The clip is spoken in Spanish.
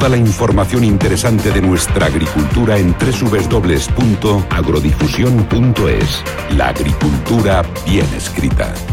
toda la información interesante de nuestra agricultura en www.agrodifusión.es. La agricultura bien escrita.